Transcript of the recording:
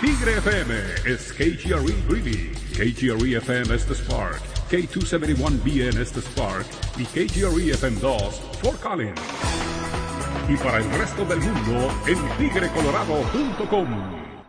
Tigre FM is KGRE Greeley, KGRE FM es the Spark, K271BN es the Spark y KGRE FM2 Fort Collins. Y para el resto del mundo en tigrecolorado.com.